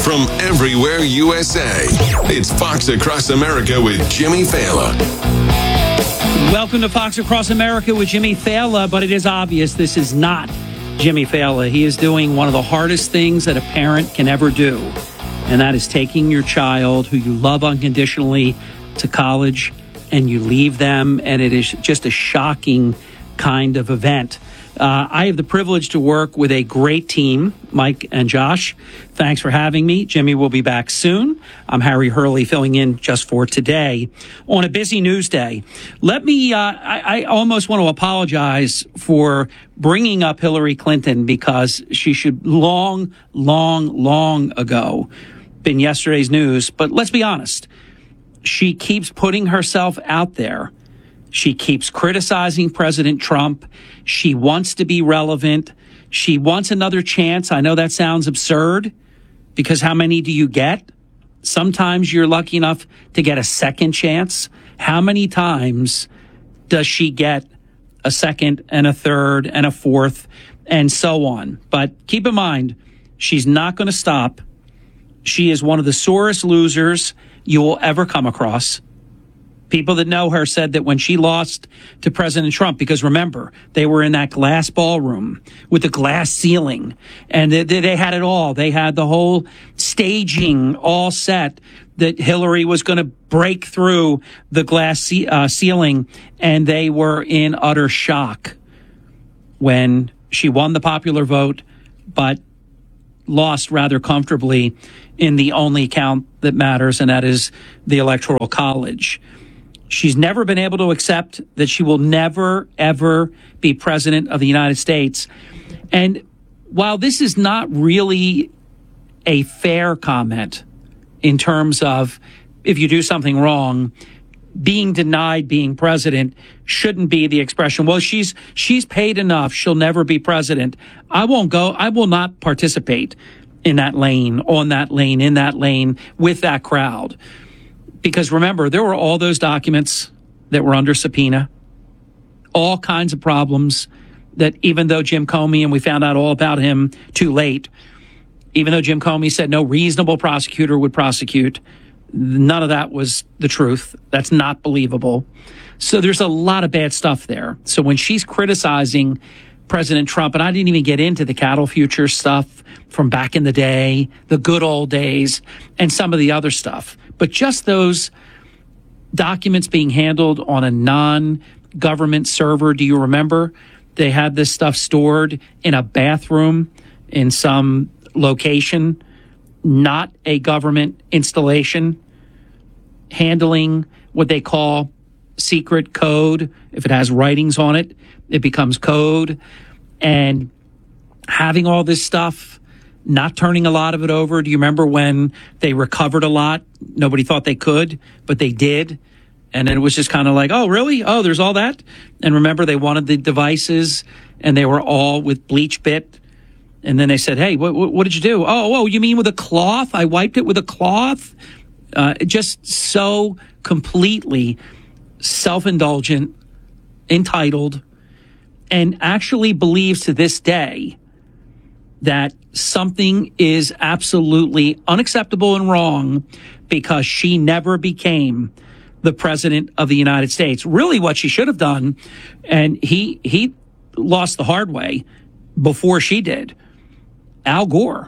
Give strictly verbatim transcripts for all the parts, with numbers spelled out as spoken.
from everywhere U S A. It's Fox Across America with Jimmy Failla. Welcome to Fox Across America with Jimmy Failla, but it is obvious this is not Jimmy Failla. He is doing one of the hardest things that a parent can ever do, and that is taking your child who you love unconditionally to college, and you leave them, and it is just a shocking kind of event. Uh, I have the privilege to work with a great team, Mike and Josh. Thanks for having me. Jimmy will be back soon. I'm Harry Hurley filling in just for today on a busy news day. Let me, uh, I, I almost want to apologize for bringing up Hillary Clinton because she should long, long, long ago been yesterday's news. But let's be honest. She keeps putting herself out there. She keeps criticizing President Trump. She wants to be relevant. She wants another chance. I know that sounds absurd because how many do you get? Sometimes you're lucky enough to get a second chance. How many times does she get a second and a third and a fourth and so on? But keep in mind, she's not going to stop. She is one of the sorest losers you will ever come across. People that know her said that when she lost to President Trump, because remember, they were in that glass ballroom with the glass ceiling, and they, they had it all. They had the whole staging all set that Hillary was going to break through the glass ce- uh, ceiling, and they were in utter shock when she won the popular vote, but lost rather comfortably in the only count that matters, and that is the Electoral College. She's never been able to accept that she will never, ever be president of the United States. And while this is not really a fair comment in terms of if you do something wrong, being denied being president shouldn't be the expression, well, she's she's paid enough, she'll never be president. I won't go, I will not participate in that lane, on that lane, in that lane, with that crowd. Because remember, there were all those documents that were under subpoena, all kinds of problems that even though Jim Comey, and we found out all about him too late, even though Jim Comey said no reasonable prosecutor would prosecute, none of that was the truth. That's not believable. So there's a lot of bad stuff there. So when she's criticizing President Trump, and I didn't even get into the cattle futures stuff from back in the day, the good old days, and some of the other stuff. But just those documents being handled on a non-government server. Do you remember they had this stuff stored in a bathroom in some location, not a government installation, handling what they call secret code? If it has writings on it, it becomes code. And having all this stuff, not turning a lot of it over. Do you remember when they recovered a lot? Nobody thought they could, but they did. And then it was just kind of like, oh, really? Oh, there's all that? And remember, they wanted the devices, and they were all with bleach bit. And then they said, hey, what, what, what did you do? Oh, oh, you mean with a cloth? I wiped it with a cloth? Uh, just so completely self-indulgent, entitled, and actually believes to this day that something is absolutely unacceptable and wrong because she never became the president of the United States. Really what she should have done, and he he lost the hard way before she did. Al Gore.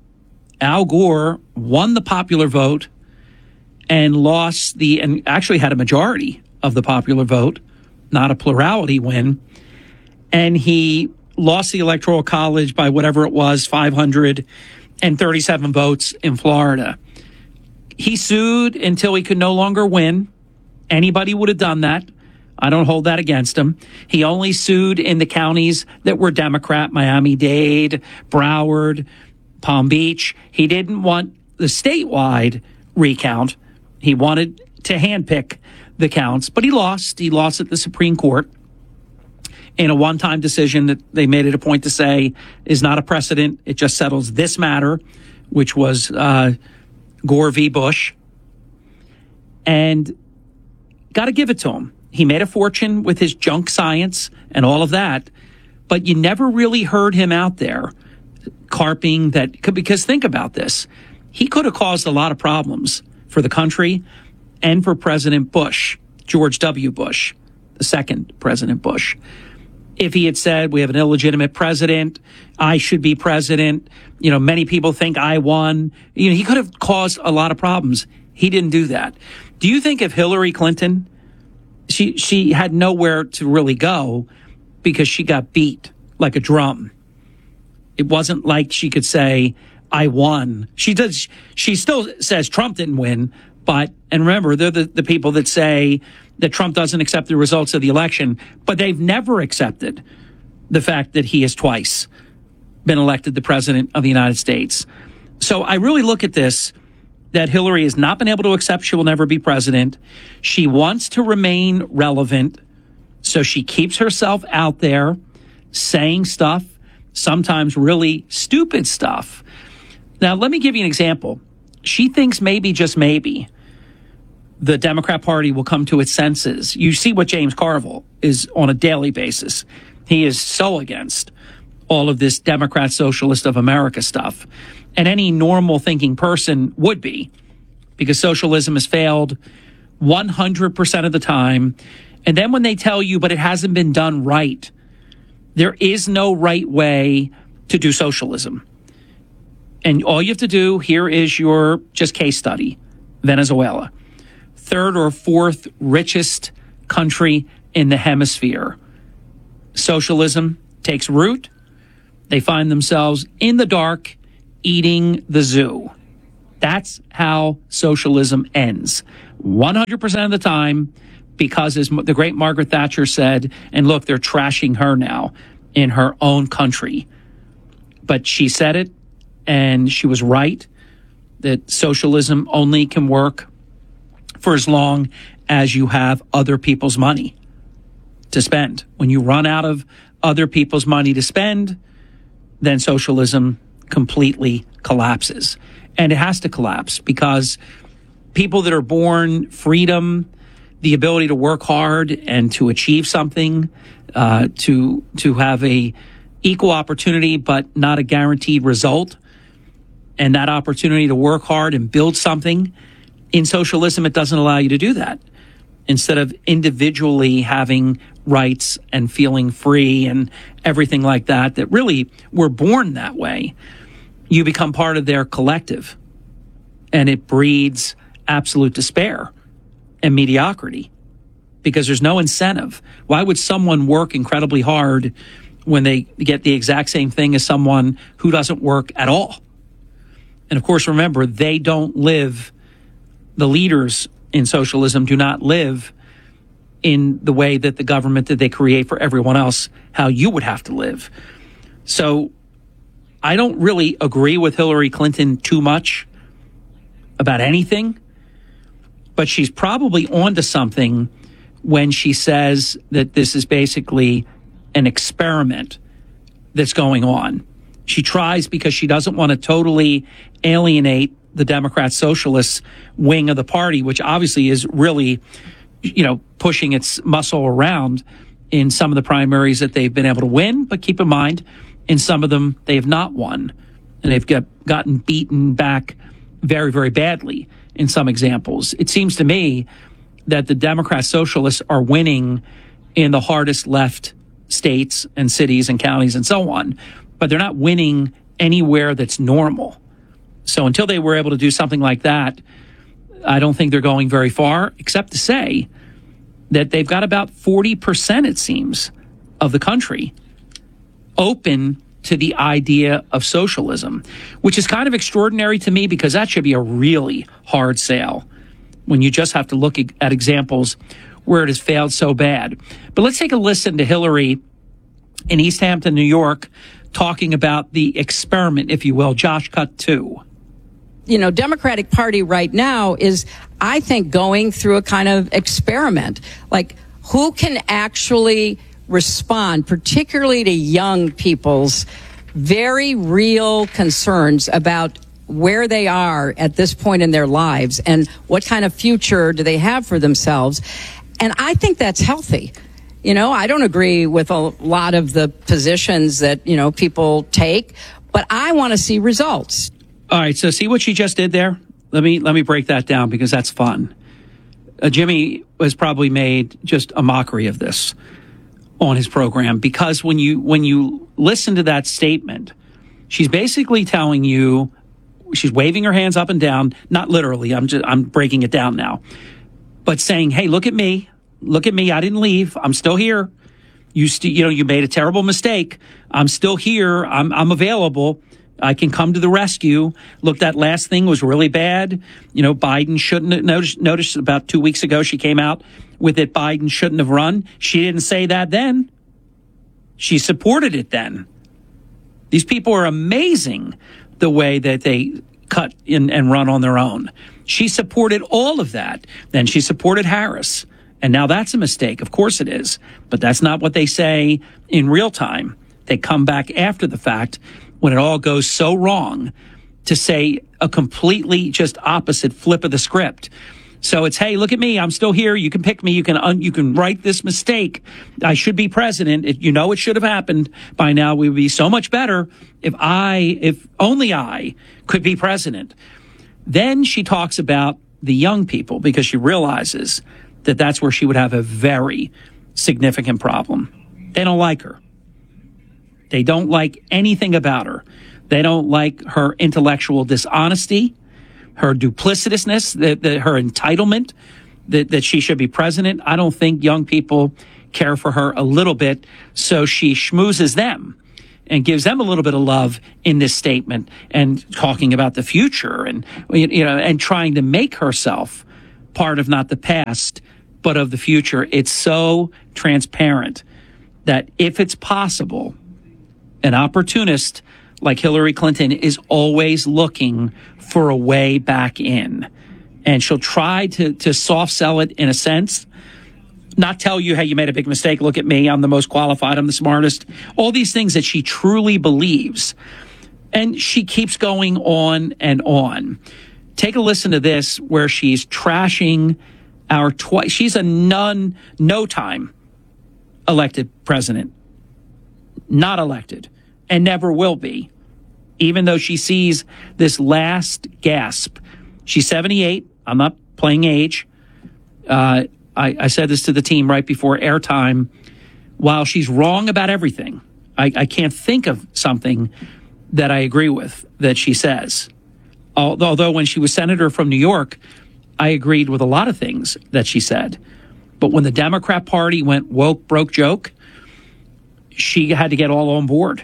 Al Gore won the popular vote and lost the, and actually had a majority of the popular vote, not a plurality win. And he lost the Electoral College by whatever it was, five hundred thirty-seven votes in Florida. He sued until he could no longer win. Anybody would have done that. I don't hold that against him. He only sued in the counties that were Democrat, Miami-Dade, Broward, Palm Beach. He didn't want the statewide recount. He wanted to handpick the counts, but he lost. He lost at the Supreme Court in a one-time decision that they made it a point to say is not a precedent. It just settles this matter, which was uh, Gore v. Bush. And got to give it to him. He made a fortune with his junk science and all of that, but you never really heard him out there carping that, because think about this. he could have caused a lot of problems for the country and for President Bush, George W. Bush, the second President Bush. If he had said, we have an illegitimate president, I should be president, you know, many people think I won, you know, he could have caused a lot of problems. He didn't do that. Do you think if Hillary Clinton, she, she had nowhere to really go because she got beat like a drum? It wasn't like she could say, I won. She does. She still says Trump didn't win, but, and remember, they're the, the people that say that Trump doesn't accept the results of the election, but they've never accepted the fact that he has twice been elected the president of the United States. So I really look at this, that Hillary has not been able to accept she will never be president. She wants to remain relevant, so she keeps herself out there saying stuff, sometimes really stupid stuff. Now, let me give you an example. She thinks maybe, just maybe, the Democrat Party will come to its senses. You see what James Carville is on a daily basis. He is so against all of this Democrat Socialist of America stuff. And any normal thinking person would be, because socialism has failed one hundred percent of the time. And then when they tell you, but it hasn't been done right, there is no right way to do socialism. And all you have to do, here is your just case study, Venezuela. Third or fourth richest country in the hemisphere. Socialism takes root. They find themselves in the dark eating the zoo. That's how socialism ends. one hundred percent of the time, because as the great Margaret Thatcher said, and look, they're trashing her now in her own country. But she said it, and she was right, that socialism only can work for as long as you have other people's money to spend. When you run out of other people's money to spend, then socialism completely collapses. And it has to collapse because people that are born freedom, the ability to work hard and to achieve something, uh, to to have a equal opportunity but not a guaranteed result, and that opportunity to work hard and build something. In socialism, it doesn't allow you to do that. Instead of individually having rights and feeling free and everything like that, that really were born that way, you become part of their collective. And it breeds absolute despair and mediocrity because there's no incentive. Why would someone work incredibly hard when they get the exact same thing as someone who doesn't work at all? And of course, remember, they don't live, the leaders in socialism do not live in the way that the government that they create for everyone else, how you would have to live. So I don't really agree with Hillary Clinton too much about anything, but she's probably onto something when she says that this is basically an experiment that's going on. She tries because she doesn't want to totally alienate the Democrat Socialist wing of the party, which obviously is really, you know, pushing its muscle around in some of the primaries that they've been able to win. But keep in mind, in some of them, they have not won. And they've got, gotten beaten back very, very badly in some examples. It seems to me that the Democrat Socialists are winning in the hardest left states and cities and counties and so on, but they're not winning anywhere that's normal. So until they were able to do something like that, I don't think they're going very far, except to say that they've got about forty percent, it seems, of the country open to the idea of socialism, which is kind of extraordinary to me because that should be a really hard sale when you just have to look at examples where it has failed so bad. But let's take a listen to Hillary in East Hampton, New York, talking about the experiment, if you will. Josh, cut two. You know, Democratic Party right now is, I think, going through a kind of experiment. Like, who can actually respond, particularly to young people's very real concerns about where they are at this point in their lives and what kind of future do they have for themselves. And I think that's healthy. You know, I don't agree with a lot of the positions that, you know, people take, but I want to see results. All right, so see what she just did there? Let me let me break that down because that's fun. Uh, Jimmy has probably made just a mockery of this on his program because when you when you listen to that statement, she's basically telling you, she's waving her hands up and down, not literally, I'm just I'm breaking it down now, but saying, "Hey, look at me. Look at me. I didn't leave. I'm still here. You st- you know, you made a terrible mistake. I'm still here. I'm I'm available. I can come to the rescue. Look, that last thing was really bad. You know, Biden shouldn't have noticed, noticed about two weeks ago she came out with it. Biden shouldn't have run. She didn't say that then. She supported it then. These people are amazing the way that they cut in and run on their own. She supported all of that. Then she supported Harris. And now that's a mistake. Of course it is. But that's not what they say in real time. They come back after the fact when it all goes so wrong to say a completely just opposite flip of the script. So it's, hey, look at me. I'm still here. You can pick me. You can un- you can write this mistake. I should be president. It, you know it should have happened by now. We would be so much better if I, if only I could be president. Then she talks about the young people because she realizes that that's where she would have a very significant problem. They don't like her. They don't like anything about her. They don't like her intellectual dishonesty, her duplicitousness, the, the, her entitlement that, that she should be president. I don't think young people care for her a little bit, so she schmoozes them and gives them a little bit of love in this statement and talking about the future and, you know, and trying to make herself part of not the past, but of the future. It's so transparent that if it's possible, an opportunist like Hillary Clinton is always looking for a way back in. And she'll try to, to soft sell it in a sense, not tell you, hey, you made a big mistake. Look at me. I'm the most qualified. I'm the smartest. All these things that she truly believes. And she keeps going on and on. Take a listen to this where she's trashing our twice. She's a none, no time elected president. Not elected and never will be, even though she sees this last gasp. She's seventy-eight. I'm not playing age. Uh, I, I said this to the team right before airtime. While she's wrong about everything, I, I can't think of something that I agree with that she says. Although when she was senator from New York, I agreed with a lot of things that she said. But when the Democrat Party went woke, broke, joke, she had to get all on board.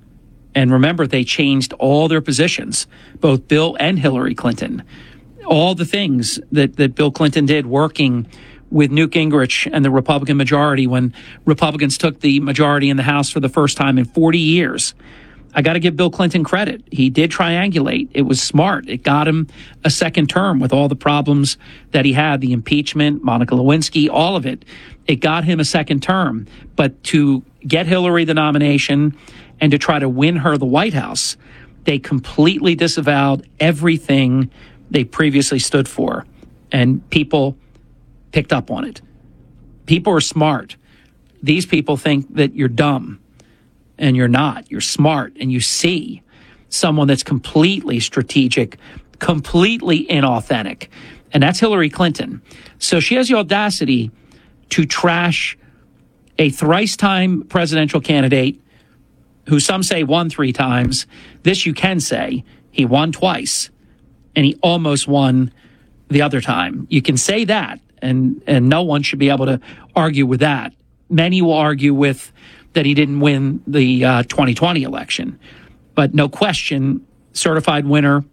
And remember, they changed all their positions, both Bill and Hillary Clinton. All the things that, that Bill Clinton did working with Newt Gingrich and the Republican majority when Republicans took the majority in the House for the first time in forty years. I got to give Bill Clinton credit. He did triangulate. It was smart. It got him a second term with all the problems that he had, the impeachment, Monica Lewinsky, all of it. It got him a second term. But to get Hillary the nomination and to try to win her the White House, they completely disavowed everything they previously stood for. And people picked up on it. People are smart. These people think that you're dumb. And you're not. You're smart. And you see someone that's completely strategic, completely inauthentic. And that's Hillary Clinton. So she has the audacity to trash a thrice-time presidential candidate who some say won three times. This you can say. He won twice. And he almost won the other time. You can say that. And, and no one should be able to argue with that. Many will argue with that he didn't win the uh, twenty twenty election. But no question, certified winner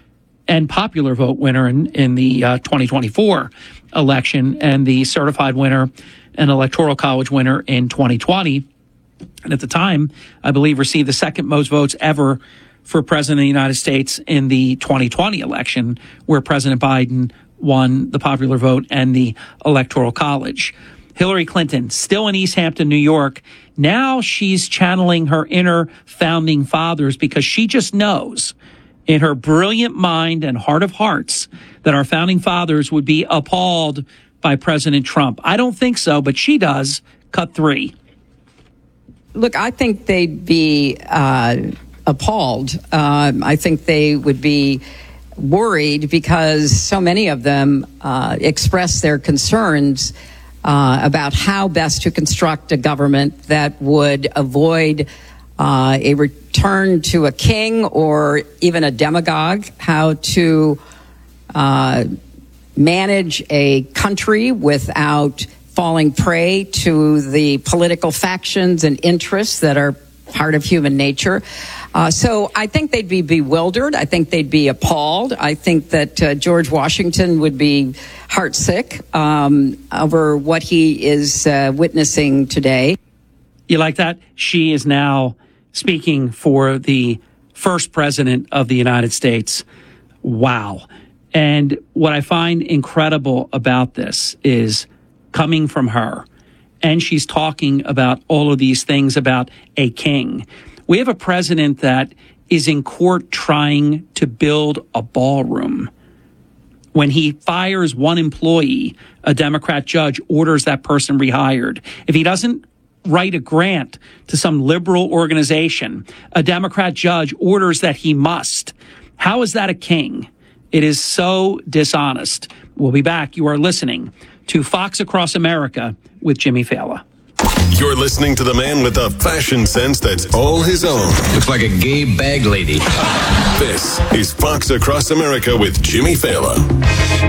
and popular vote winner in, in the uh, twenty twenty-four election, and the certified winner and electoral college winner in twenty twenty. And at the time, I believe received the second most votes ever for president of the United States in the twenty twenty election, where President Biden won the popular vote and the electoral college. Hillary Clinton, still in East Hampton, New York. Now she's channeling her inner founding fathers because she just knows in her brilliant mind and heart of hearts that our founding fathers would be appalled by President Trump. I don't think so, but she does. Cut three. Look, I think they'd be uh, appalled. Um, I think they would be worried because so many of them uh, express their concerns uh, about how best to construct a government that would avoid uh, a return to a king or even a demagogue, how to uh, manage a country without falling prey to the political factions and interests that are part of human nature. Uh, so I think they'd be bewildered. I think they'd be appalled. I think that uh, George Washington would be heartsick um, over what he is uh, witnessing today. You like that? She is now speaking for the first president of the United States. Wow. And what I find incredible about this is coming from her, and she's talking about all of these things about a king. We have a president that is in court trying to build a ballroom. When he fires one employee, a Democrat judge orders that person rehired. If he doesn't write a grant to some liberal organization, a Democrat judge orders that he must. How is that a king? It is so dishonest. We'll be back. You are listening to Fox Across America with Jimmy Failla. You're listening to the man with a fashion sense that's all his own. Looks like a gay bag lady. This is Fox Across America with Jimmy Failla.